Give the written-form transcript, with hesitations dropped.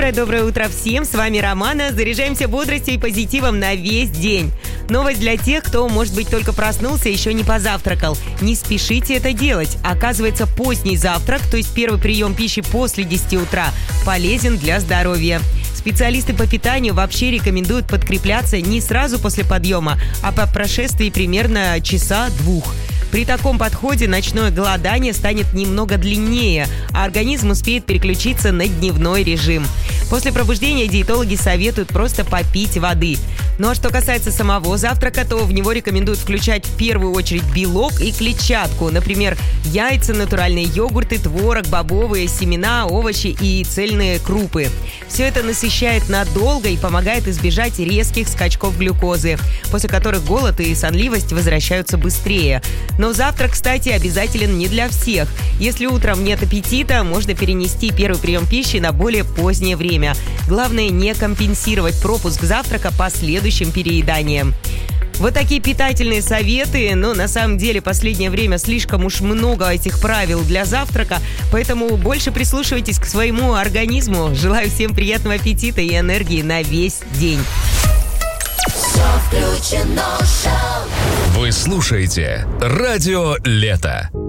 Доброе утро всем. С вами Романа. Заряжаемся бодростью и позитивом на весь день. Новость для тех, кто, может быть, только проснулся и еще не позавтракал. Не спешите это делать. Оказывается, поздний завтрак, то есть первый прием пищи после 10 утра, полезен для здоровья. Специалисты по питанию вообще рекомендуют подкрепляться не сразу после подъема, а по прошествии примерно часа-двух. При таком подходе ночное голодание станет немного длиннее, а организм успеет переключиться на дневной режим. После пробуждения диетологи советуют просто попить воды. Ну а что касается самого завтрака, то в него рекомендуют включать в первую очередь белок и клетчатку. Например, яйца, натуральные йогурты, творог, бобовые, семена, овощи и цельные крупы. Все это насыщает надолго и помогает избежать резких скачков глюкозы, после которых голод и сонливость возвращаются быстрее. Но завтрак, кстати, обязателен не для всех. Если утром нет аппетита, можно перенести первый прием пищи на более позднее время. Главное не компенсировать пропуск завтрака последующим перееданием. Вот такие питательные советы, но на самом деле последнее время слишком уж много этих правил для завтрака, поэтому больше прислушивайтесь к своему организму. Желаю всем приятного аппетита и энергии на весь день. Вы слушаете «Радио Лето».